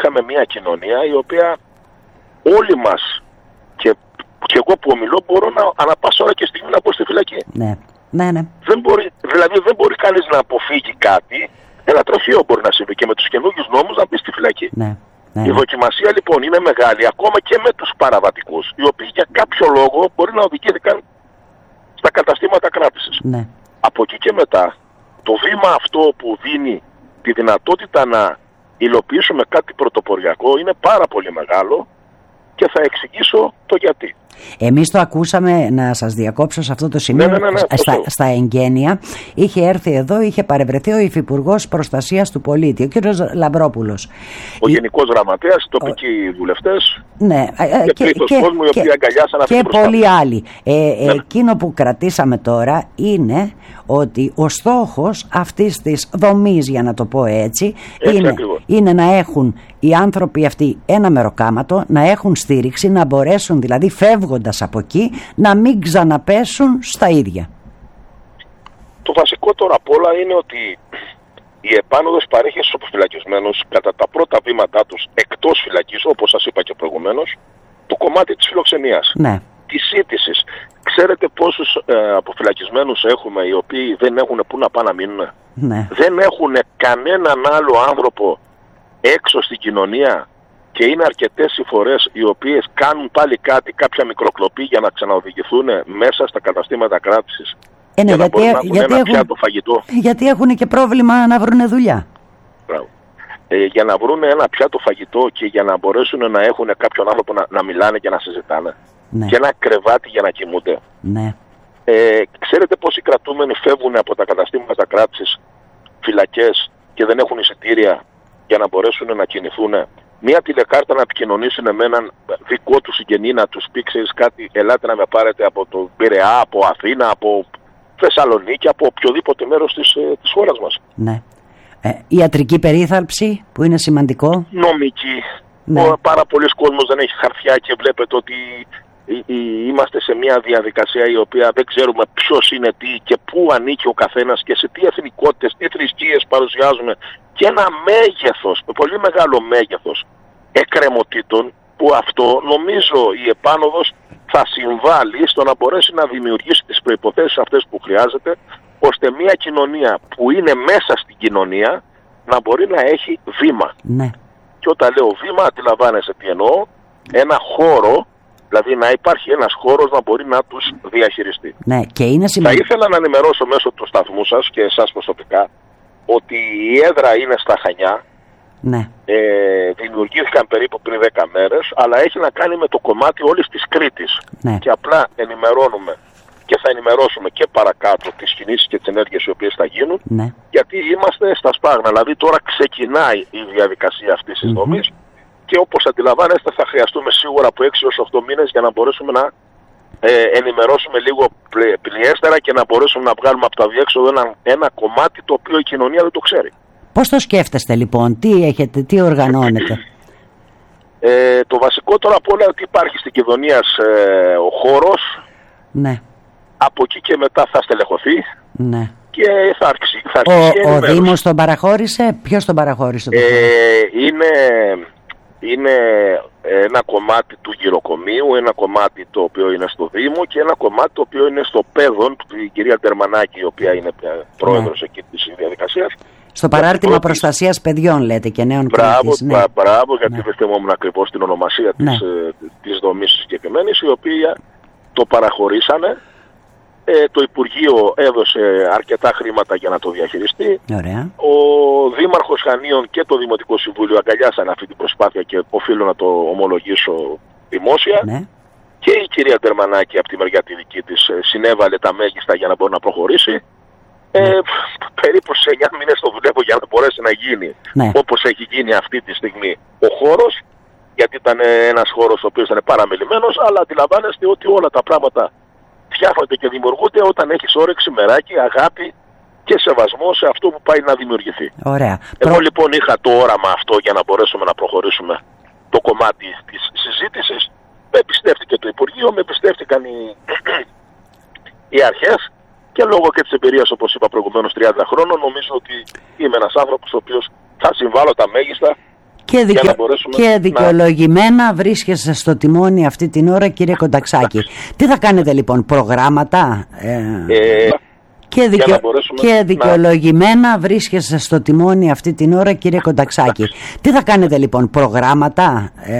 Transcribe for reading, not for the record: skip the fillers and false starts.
είχαμε μια κοινωνία η οποία όλοι μας, και εγώ που ομιλώ, μπορώ να ανά πάσα ώρα και στιγμή να πω στη φυλακή. Ναι. Δεν μπορεί κανείς να αποφύγει κάτι. Ένα τροχαίο μπορεί να συμβεί και με τους καινούργιους νόμους να μπει στη φυλακή. Ναι. Η δοκιμασία λοιπόν είναι μεγάλη, ακόμα και με τους παραβατικούς, οι οποίοι για κάποιο λόγο μπορεί να οδηγήθηκαν στα καταστήματα κράτησης. Ναι. Από εκεί και μετά, το βήμα αυτό που δίνει τη δυνατότητα να υλοποιήσουμε κάτι πρωτοποριακό είναι πάρα πολύ μεγάλο και θα εξηγήσω το γιατί. Εμείς το ακούσαμε, να σας διακόψω σε αυτό το σημείο, ναι, στα εγγένεια. Είχε έρθει εδώ, είχε παρευρεθεί ο Υφυπουργός Προστασίας του Πολίτη, ο κύριος Λαμπρόπουλος. Ο Γενικός Γραμματέας, οι τοπικοί βουλευτές, ναι, και τρίτος κόσμου, οι οποίοι αγκαλιάσαν αυτή την προσπάθεια. Και πολλοί άλλοι. Εκείνο που κρατήσαμε τώρα είναι ότι ο στόχος αυτής της δομής, για να το πω έτσι είναι να έχουν οι άνθρωποι αυτοί ένα μεροκάματο, να έχουν στήριξη, να μπορέσουν δηλαδή φεύγοντας από εκεί να μην ξαναπέσουν στα ίδια. Το βασικό τώρα απ' όλα είναι ότι η επάνωδος παρέχει στους αποφυλακισμένους κατά τα πρώτα βήματά τους εκτός φυλακής, όπως σας είπα και προηγουμένως, το κομμάτι της φιλοξενίας, της σύντησης. Ξέρετε πόσους αποφυλακισμένους έχουμε οι οποίοι δεν έχουν πού να πάνε να μείνουν? Δεν έχουν κανέναν άλλο άνθρωπο έξω στην κοινωνία και είναι αρκετές οι φορές οι οποίες κάνουν πάλι κάτι, κάποια μικροκλοπή για να ξαναοδηγηθούν μέσα στα καταστήματα κράτησης. Για να μπορούν να έχουν ένα πιάτο φαγητό. Γιατί έχουν και πρόβλημα να βρουν δουλειά. Για να βρουν ένα πιάτο φαγητό και για να μπορέσουν να έχουν κάποιον άνθρωπο να μιλάνε και να συζητάνε. Και ένα κρεβάτι για να κοιμούνται. Ξέρετε πόσοι κρατούμενοι φεύγουν από τα καταστήματα κράτησης, φυλακές, και δεν έχουν εισιτήρια για να μπορέσουν να κινηθούν? Μία τηλεκάρτα να επικοινωνήσουν με έναν δικό του συγγενή, να τους πει, ξέρεις κάτι, ελάτε να με πάρετε από το Πειραιά, από Αθήνα, από Θεσσαλονίκη, από οποιοδήποτε μέρος της χώρας μας. Ιατρική περίθαλψη, που είναι σημαντικό. Νομική. Πάρα πολλοί κόσμος δεν έχει χαρτιά και βλέπετε ότι είμαστε σε μια διαδικασία η οποία δεν ξέρουμε ποιος είναι τι και πού ανήκει ο καθένας και σε τι εθνικότητες, τι θρησκείες παρουσιάζουμε, και ένα μέγεθος, πολύ μεγάλο μέγεθος εκκρεμωτήτων, που αυτό νομίζω η επάνωδος θα συμβάλλει στο να μπορέσει να δημιουργήσει τις προϋποθέσεις αυτές που χρειάζεται, ώστε μια κοινωνία που είναι μέσα στην κοινωνία να μπορεί να έχει βήμα. Και όταν λέω βήμα, αντιλαμβάνεσαι τι εννοώ? Ένα χώρο, δηλαδή να υπάρχει ένας χώρος να μπορεί να τους διαχειριστεί. Και είναι θα ήθελα να ενημερώσω μέσω του σταθμού σας και εσάς προσωπικά ότι η έδρα είναι στα Χανιά. Δημιουργήθηκαν περίπου πριν 10 μέρες, αλλά έχει να κάνει με το κομμάτι όλης της Κρήτης. Και απλά ενημερώνουμε και θα ενημερώσουμε και παρακάτω τις κινήσεις και τις ενέργειες οι οποίες θα γίνουν, γιατί είμαστε στα σπάγνα. Δηλαδή τώρα ξεκινάει η διαδικασία αυτής της δομής και όπως αντιλαμβάνεστε θα χρειαστούμε σίγουρα από 6 έως 8 μήνες για να μπορέσουμε να ενημερώσουμε λίγο πλειέστερα και να μπορέσουμε να βγάλουμε από το αδιέξοδο ένα κομμάτι το οποίο η κοινωνία δεν το ξέρει. Πώς το σκέφτεστε λοιπόν, τι έχετε, τι οργανώνετε? Το βασικό τώρα απ' όλα ότι υπάρχει στην Κιδωνίας ο χώρος. Από εκεί και μετά θα στελεχωθεί. Και θα αρχίσει. Ο Δήμος τον παραχώρησε? Ποιος τον παραχώρησε? Είναι ένα κομμάτι του γυροκομείου, ένα κομμάτι το οποίο είναι στο Δήμο και ένα κομμάτι το οποίο είναι στο ΠΕΔΟΝ, η κυρία Τερμανάκη, η οποία είναι πρόεδρος εκεί της διαδικασίας. Στο παράρτημα προστασίας παιδιών λέτε και νέων κράτης. Μπράβο, γιατί δεν θυμόμουν ακριβώς την ονομασία της δομής συγκεκριμένης, η οποία το παραχωρήσανε. Το Υπουργείο έδωσε αρκετά χρήματα για να το διαχειριστεί. Ο Δήμαρχος Χανίων και το Δημοτικό Συμβούλιο αγκαλιάσαν αυτή την προσπάθεια και οφείλω να το ομολογήσω δημόσια. Και η κυρία Τερμανάκη από τη μεριά τη δική της συνέβαλε τα μέγιστα για να μπορεί να προχωρήσει. Περίπου σε 9 μήνες το δουλεύω για να μπορέσει να γίνει όπως έχει γίνει αυτή τη στιγμή ο χώρος, γιατί ήταν ένας χώρος ο οποίος ήταν παραμελημένος, αλλά αντιλαμβάνεστε ότι όλα τα πράγματα φτιάχνονται και δημιουργούνται όταν έχεις όρεξη, μεράκι, αγάπη και σεβασμό σε αυτό που πάει να δημιουργηθεί. Εγώ λοιπόν είχα το όραμα αυτό για να μπορέσουμε να προχωρήσουμε το κομμάτι της συζήτησης. Με εμπιστεύτηκε το Υπουργείο, με εμπιστεύτηκαν οι αρχές και λόγω και της εμπειρίας, όπως είπα προηγουμένως, 30 χρόνων, νομίζω ότι είμαι ένας άνθρωπος ο οποίος θα συμβάλλω τα μέγιστα Και δικαιολογημένα βρίσκεσαι στο τιμόνι αυτή την ώρα, κύριε Κονταξάκη. Τι θα κάνετε λοιπόν, προγράμματα? Και δικαιολογημένα βρίσκεσαι στο τιμόνι αυτή την ώρα, κύριε Κονταξάκη. Τι θα κάνετε λοιπόν, προγράμματα?